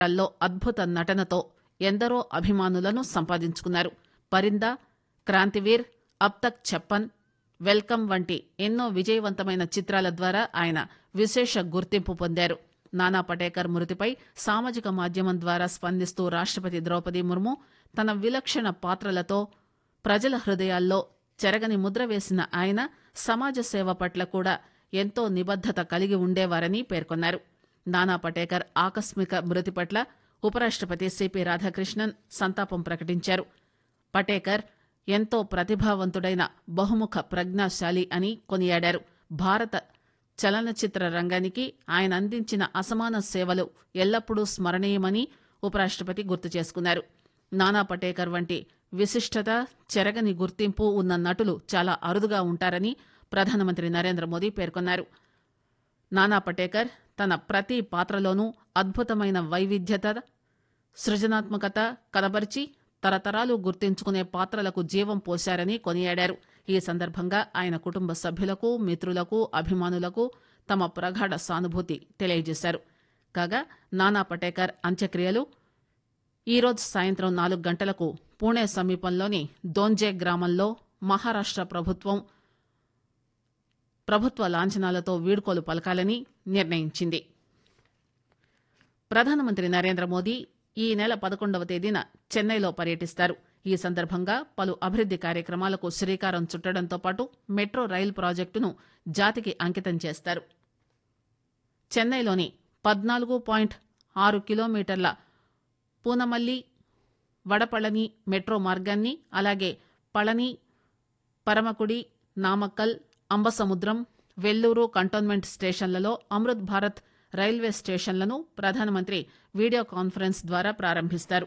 లో అద్భుత నటనతో ఎందరో అభిమానులను సంపాదించుకున్నారు. పరిదా, క్రాంతివీర్, అబ్ తక్ ఛప్పన్, వెల్కమ్ వంటి ఎన్నో విజయవంతమైన చిత్రాల ద్వారా ఆయన విశేష గుర్తింపు పొందారు. నానా పటేకర్ మృతిపై సామాజిక మాధ్యమం ద్వారా స్పందిస్తూ రాష్టపతి ద్రౌపది ముర్ము తన విలక్షణ పాత్రలతో ప్రజల హృదయాల్లో చెరగని ముద్ర వేసిన ఆయన సమాజ సేవ పట్ల కూడా ఎంతో నిబద్దత కలిగి ఉండేవారని పేర్కొన్నారు. నానా పటేకర్ ఆకస్మిక మృతి పట్ల ఉపరాష్టపతి సిపి రాధాకృష్ణన్ సంతాపం ప్రకటించారు. పటేకర్ ఎంతో ప్రతిభావంతుడైన బహుముఖ ప్రజ్ఞాశాలి అని కొనియాడారు. భారత చలనచిత్ర రంగానికి ఆయన అందించిన అసమాన సేవలు ఎల్లప్పుడూ స్మరణీయమని ఉపరాష్టపతి గుర్తు చేసుకున్నారు. నానా పటేకర్ వంటి విశిష్టత, చెరగని గుర్తింపు ఉన్న నటులు చాలా అరుదుగా ఉంటారని ప్రధానమంత్రి నరేంద్ర మోదీ పేర్కొన్నారు. నానా పటేకర్ తన ప్రతి పాత్రలోనూ అద్భుతమైన వైవిధ్యత, సృజనాత్మకత కనబరిచి తరతరాలు గుర్తించుకునే పాత్రలకు జీవం పోశారని కొనియాడారు. ఈ సందర్భంగా ఆయన కుటుంబ సభ్యులకు, మిత్రులకు, అభిమానులకు తమ ప్రగాఢ సానుభూతి తెలియజేశారు. కాగా నానా పటేకర్ అంత్యక్రియలు ఈరోజు సాయంత్రం 4 గంటలకు పూణే సమీపంలోని దోంజే గ్రామంలో మహారాష్ట ప్రభుత్వ లాంఛనాలతో వీడ్కోలు పలకాలని నిర్ణయించింది. ప్రధానమంత్రి నరేంద్ర మోదీ ఈ నెల 11వ తేదీన చెన్నైలో పర్యటిస్తారు. ఈ సందర్భంగా పలు అభివృద్ది కార్యక్రమాలకు శ్రీకారం చుట్టడంతో పాటు మెట్రో రైలు ప్రాజెక్టును జాతికి అంకితం చేస్తారు. చెన్నైలోని 14.6 కిలోమీటర్ల పూనమల్లి వడపళని మెట్రో మార్గాన్ని, అలాగే పళని, పరమకుడి, నామక్కల్, అంబసముద్రం, వెల్లూరు కంటోన్మెంట్ స్టేషన్లలో అమృత్ భారత్ రైల్వే స్టేషన్లను ప్రధానమంత్రి వీడియో కాన్ఫరెన్స్ ద్వారా ప్రారంభిస్తారు.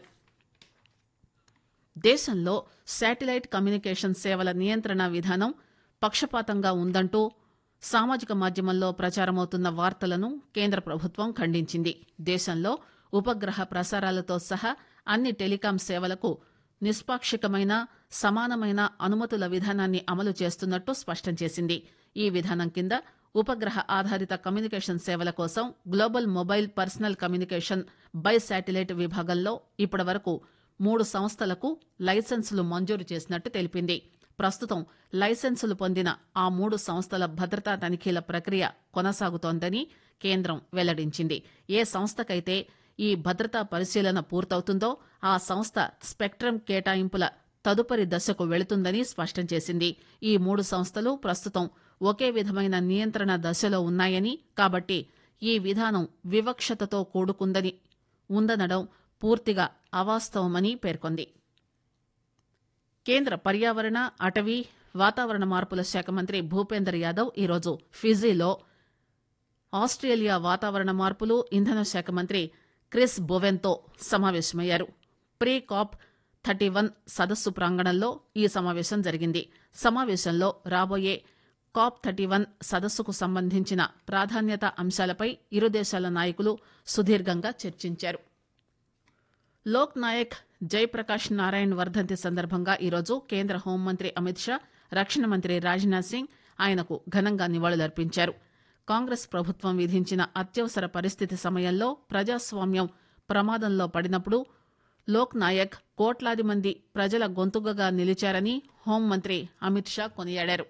దేశంలో శాటిలైట్ కమ్యూనికేషన్ సేవల నియంత్రణ విధానం పక్షపాతంగా ఉందంటూ సామాజిక మాధ్యమంలో ప్రచారమవుతున్న వార్తలను కేంద్ర ప్రభుత్వం ఖండించింది. దేశంలో ఉపగ్రహ ప్రసారాలతో సహా అన్ని టెలికాం సేవలకు నిష్పాక్షికమైన, సమానమైన అనుమతుల విధానాన్ని అమలు చేస్తున్నట్టు స్పష్టం చేసింది. ఈ విధానం కింద ఉపగ్రహ ఆధారిత కమ్యూనికేషన్ సేవల కోసం global mobile personal communication by satellite విభాగంలో ఇప్పటివరకు 3 సంస్థలకు లైసెన్సులు మంజూరు చేసినట్టు తెలిపింది. ప్రస్తుతం లైసెన్సులు పొందిన ఆ 3 సంస్థల భద్రతా తనిఖీల ప్రక్రియ కొనసాగుతోందని కేంద్రం వెల్లడించింది. ఏ సంస్థకైతే ఈ భద్రతా పరిశీలన పూర్తవుతుందో ఆ సంస్థ స్పెక్ట్రమ్ కేటాయింపుల తదుపరి దశకు వెళుతుందని స్పష్టం చేసింది. ఈ 3 సంస్థలు ప్రస్తుతం ఒకే విధమైన నియంత్రణ దశలో ఉన్నాయని, కాబట్టి ఈ విధానం వివక్షతతో కూడుకుందని ఉందనడం పూర్తిగా అవాస్తవమని పేర్కొంది. కేంద్ర పర్యావరణ, అటవీ, వాతావరణ మార్పుల శాఖ మంత్రి భూపేందర్ యాదవ్ ఈరోజు ఫిజీలో ఆస్ట్రేలియా వాతావరణ మార్పులు, ఇంధన శాఖ మంత్రి క్రిస్ బొవెన్తో సమావేశమయ్యారు. ప్రీ కాప్ 31 సదస్సు ప్రాంగణంలో ఈ సమావేశం జరిగింది. సమావేశంలో రాబోయే కాప్ 31 సదస్సుకు సంబంధించిన ప్రాధాన్యత అంశాలపై ఇరు దేశాల నాయకులు సుదీర్ఘంగా చర్చించారు. లోక్ నాయక్ జయప్రకాష్ నారాయణ్ వర్ధంతి సందర్భంగా ఈరోజు కేంద్ర హోంమంత్రి అమిత్ షా, రక్షణ మంత్రి రాజ్నాథ్ సింగ్ ఆయనకు ఘనంగా నివాళులర్పించారు. కాంగ్రెస్ ప్రభుత్వం విధించిన అత్యవసర పరిస్థితి సమయంలో ప్రజాస్వామ్యం ప్రమాదంలో పడినప్పుడు లోక్ నాయక్ కోట్లాది మంది ప్రజల గొంతుకగా నిలిచారని హోంమంత్రి అమిత్ షా కొనియాడారు.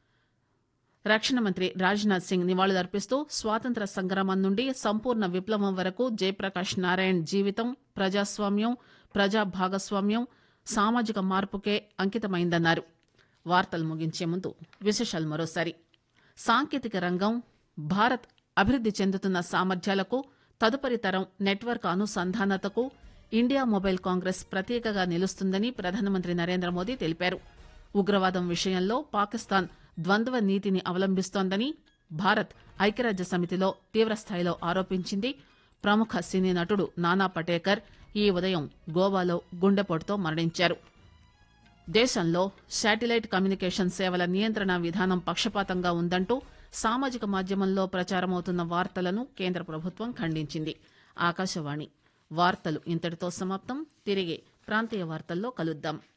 రక్షణ మంత్రి రాజ్నాథ్ సింగ్ నివాళులర్పిస్తూ స్వాతంత్ర సంగ్రామం నుండి సంపూర్ణ విప్లవం వరకు జయప్రకాష్ నారాయణ్ జీవితం ప్రజాస్వామ్యం, ప్రజా భాగస్వామ్యం, సామాజిక మార్పుకే అంకితమైందన్నారు. వార్తలు ముగించే ముందు విశేషాలు మరోసారి. సాంకేతిక రంగం భారత్ అభివృద్ది చెందుతున్న సామర్థ్యాలకు, తదుపరి తరం నెట్వర్క్ అనుసంధానతకు ఇండియా మొబైల్ కాంగ్రెస్ ప్రతీకగా నిలుస్తుందని ప్రధానమంత్రి నరేంద్ర మోదీ తెలిపారు. ఉగ్రవాదం విషయంలో పాకిస్తాన్ ద్వంద్వ నీతిని అవలంబిస్తోందని భారత్ ఐక్యరాజ్య సమితిలో తీవ్రస్థాయిలో ఆరోపించింది. ప్రముఖ సినీ నటుడు నానా పటేకర్ ఈ ఉదయం గోవాలో గుండెపోటుతో మరణించారు. దేశంలో శాటిలైట్ కమ్యూనికేషన్ సేవల నియంత్రణ విధానం పక్షపాతంగా ఉందంటూ సామాజిక మాధ్యమంలో ప్రచారమవుతున్న వార్తలను కేంద్ర ప్రభుత్వం ఖండించింది. ఆకాశవాణి వార్తలు ఇంతటితో సమాప్తం. తిరిగి ప్రాంతీయ వార్తల్లో కలుద్దాం.